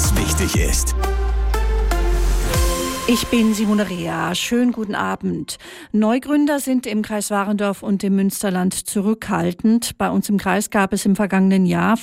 was wichtig ist. Ich bin Simone Rea. Schönen guten Abend. Neugründer sind im Kreis Warendorf und im Münsterland zurückhaltend. Bei uns im Kreis gab es im vergangenen Jahr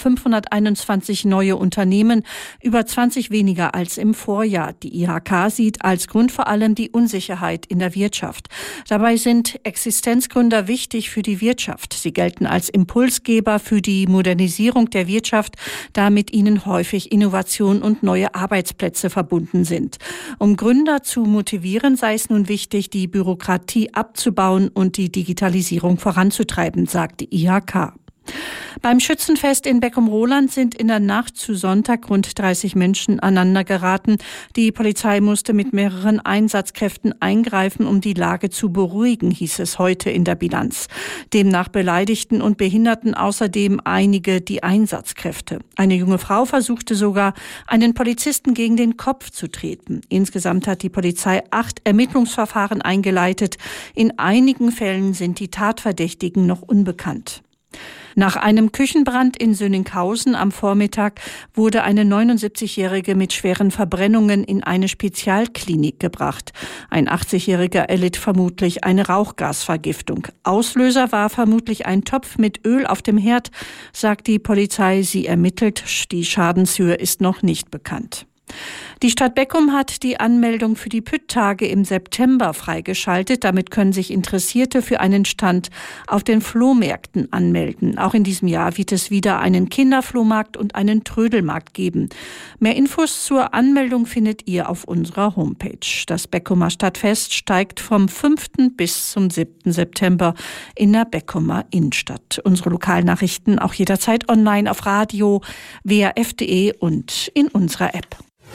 521 neue Unternehmen, über 20 weniger als im Vorjahr. Die IHK sieht als Grund vor allem die Unsicherheit in der Wirtschaft. Dabei sind Existenzgründer wichtig für die Wirtschaft. Sie gelten als Impulsgeber für die Modernisierung der Wirtschaft, da mit ihnen häufig Innovation und neue Arbeitsplätze verbunden sind. Um Gründer zu motivieren, sei es nun wichtig, die Bürokratie abzubauen und die Digitalisierung voranzutreiben, sagt die IHK. Beim Schützenfest in Beckum-Roland sind in der Nacht zu Sonntag rund 30 Menschen aneinander geraten. Die Polizei musste mit mehreren Einsatzkräften eingreifen, um die Lage zu beruhigen, hieß es heute in der Bilanz. Demnach beleidigten und behinderten außerdem einige die Einsatzkräfte. Eine junge Frau versuchte sogar, einen Polizisten gegen den Kopf zu treten. Insgesamt hat die Polizei 8 Ermittlungsverfahren eingeleitet. In einigen Fällen sind die Tatverdächtigen noch unbekannt. Nach einem Küchenbrand in Sönninghausen am Vormittag wurde eine 79-Jährige mit schweren Verbrennungen in eine Spezialklinik gebracht. Ein 80-Jähriger erlitt vermutlich eine Rauchgasvergiftung. Auslöser war vermutlich ein Topf mit Öl auf dem Herd, sagt die Polizei. Sie ermittelt. Die Schadenshöhe ist noch nicht bekannt. Die Stadt Beckum hat die Anmeldung für die Pütt-Tage im September freigeschaltet. Damit können sich Interessierte für einen Stand auf den Flohmärkten anmelden. Auch in diesem Jahr wird es wieder einen Kinderflohmarkt und einen Trödelmarkt geben. Mehr Infos zur Anmeldung findet ihr auf unserer Homepage. Das Beckumer Stadtfest steigt vom 5. bis zum 7. September in der Beckumer Innenstadt. Unsere Lokalnachrichten auch jederzeit online auf Radio, WRF.de und in unserer App.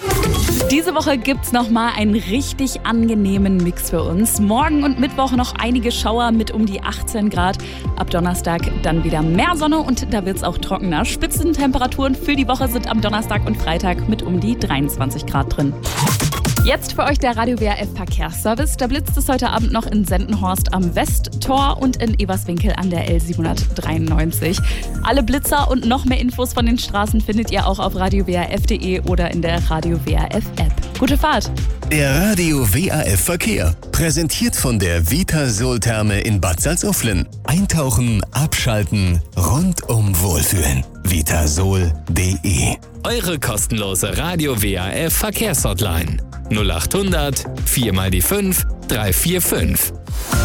Diese Woche gibt's nochmal einen richtig angenehmen Mix für uns. Morgen und Mittwoch noch einige Schauer mit um die 18 Grad. Ab Donnerstag dann wieder mehr Sonne und da wird's auch trockener. Spitzentemperaturen für die Woche sind am Donnerstag und Freitag mit um die 23 Grad drin. Jetzt für euch der Radio WRF Verkehrsservice. Da blitzt es heute Abend noch in Sendenhorst am Westtor und in Eberswinkel an der L793. Alle Blitzer und noch mehr Infos von den Straßen findet ihr auch auf radiowrf.de oder in der Radio WRF App. Gute Fahrt! Der Radio WRF Verkehr. Präsentiert von der Vitasol-Therme in Bad Salzuflen. Eintauchen, abschalten, rundum wohlfühlen. Vitasol.de. Eure kostenlose Radio WRF Verkehrshotline. 0800 4 mal die 5 345.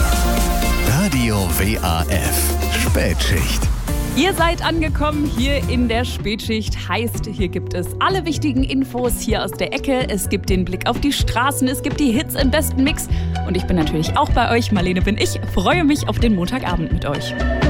Radio WRF Spätschicht. Ihr seid angekommen hier in der Spätschicht. Heißt, hier gibt es alle wichtigen Infos hier aus der Ecke. Es gibt den Blick auf die Straßen, es gibt die Hits im besten Mix. Und ich bin natürlich auch bei euch. Marlene bin ich. Freue mich auf den Montagabend mit euch.